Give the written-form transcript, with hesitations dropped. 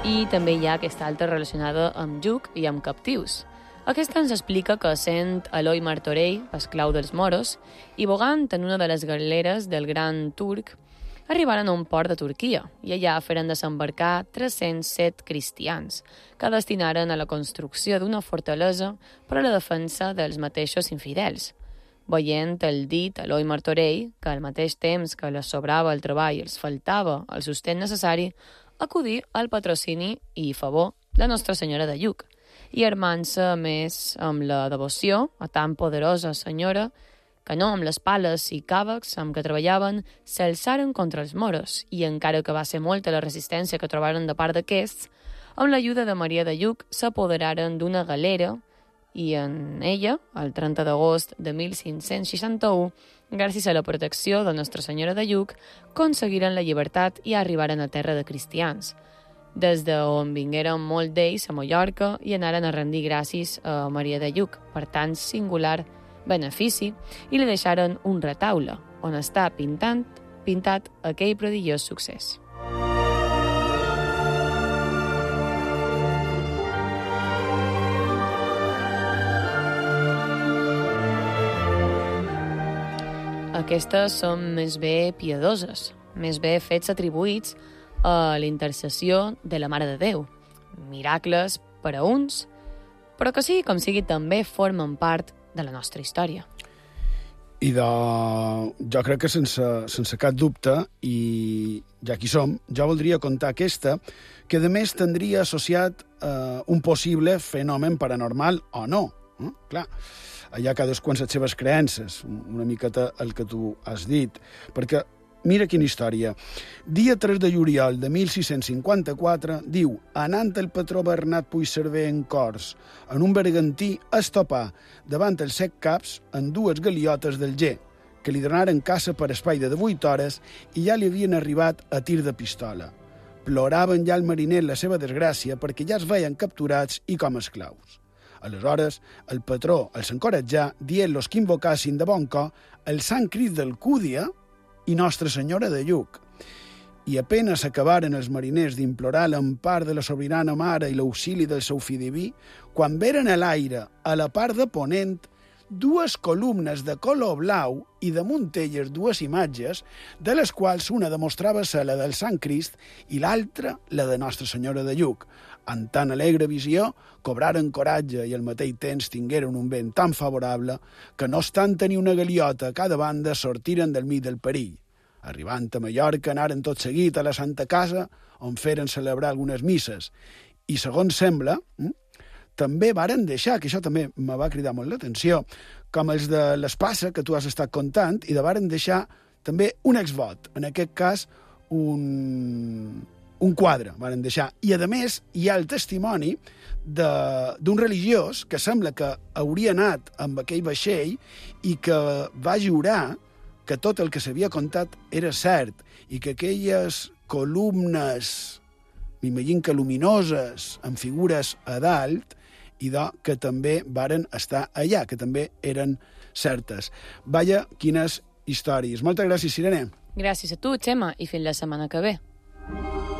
I també hi ha aquesta altra relacionada amb Lluc i amb captius. Aquesta ens explica que sent Eloi Martorell, esclau dels moros, i bogant en una de les galeres del gran turc, arribaren a un port de Turquia i allà feren desembarcar 307 cristians que destinaren a la construcció d'una fortalesa per a la defensa dels mateixos infidels. Veient el dit Eloi Martorell, que al mateix temps que les sobrava el treball i els faltava el sostén necessari, acudí al patrocini i favor de Nostra Senyora de Lluc i armant-se més amb la devoció a tan poderosa senyora que no amb les pales i càvecs amb què treballaven s'alçaren contra els moros i, encara que va ser molta la resistència que trobaren de part d'aquests, amb l'ajuda de Maria de Lluc s'apoderaren d'una galera i en ella, el 30 d'agost de 1561, gràcies a la protecció de Nostra Senyora de Lluc, aconseguiren la llibertat i arribaren a terra de cristians, des d'on vingueren molt d'ells a Mallorca i anaren a rendir gràcies a Maria de Lluc per tan singular benefici i li deixaren un retaule on està pintat aquell prodigiós succés. Aquestes són més bé piadoses, més bé fets atribuïts a la intercessió de la Mare de Déu. Miracles per a uns, però que sigui com sigui també formen part de la nostra història. I jo crec que sense cap dubte, i ja que hi som, jo voldria contar aquesta, que a més tindria associat un possible fenomen paranormal o no. Clar, allà cadascú amb les seves creences, una miqueta el que tu has dit, perquè mira quina història. Dia 3 de juliol de 1654, diu, anant el patró Bernat Puigcerver en Cors, en un bergantí es topà davant els 7 caps en 2 galiotes del G, que li donaren caça per espai de 8 hores i ja li havien arribat a tir de pistola. Ploraven ja el mariner la seva desgràcia perquè ja es veien capturats i com esclaus. Aleshores, el patró els encoratjà dient-los que invocassin de bon cor el Sant Crist d'Alcúdia i Nostra Senyora de Lluc. I apenas acabaren els mariners d'implorar l'empar de la sobirana mare i l'auxili del seu fill diví, quan veren a l'aire, a la part de ponent, 2 columnes de color blau i damunt elles 2 imatges, de les quals una demostrava ser la del Sant Crist i l'altra la de Nostra Senyora de Lluc. En tan alegre visió, cobraren coratge i al mateix temps tingueren un vent tan favorable que no obstant tenir una galiota a cada banda sortiren del mig del perill. Arribant a Mallorca anaren tot seguit a la Santa Casa on feren celebrar algunes misses i, segons sembla, també varen deixar, que això també me va cridar molt l'atenció, com els de l'Espasa que tu has estat contant, i de varen deixar també un exvot, en aquest cas un quadre van deixar. I, a més, hi ha el testimoni d'un religiós que sembla que hauria anat amb aquell vaixell i que va jurar que tot el que s'havia contat era cert i que aquelles columnes, m'imagino que luminoses, amb figures a dalt, i que també varen estar allà, que també eren certes. Vaja, quines històries. Moltes gràcies, Sirene. Gràcies a tu, Xema, i fins la setmana que ve.